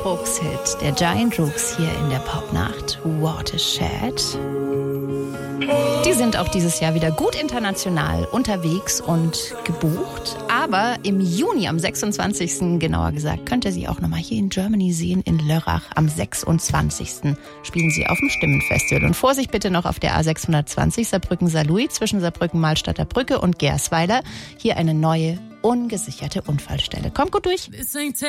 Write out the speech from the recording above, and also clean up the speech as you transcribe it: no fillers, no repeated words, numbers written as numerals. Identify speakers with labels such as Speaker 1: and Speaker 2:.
Speaker 1: Nachwuchshit der Giant Rooks hier in der Popnacht, Watershed. Die sind auch dieses Jahr wieder gut international unterwegs und gebucht. Aber im Juni, am 26. genauer gesagt, könnt ihr sie auch nochmal hier in Germany sehen, in Lörrach. Am 26. spielen sie auf dem Stimmenfestival. Und Vorsicht bitte noch auf der A620 Saarbrücken-Saarlouis zwischen Saarbrücken-Malstadter Brücke und Gersweiler. Hier eine neue, ungesicherte Unfallstelle. Kommt gut durch.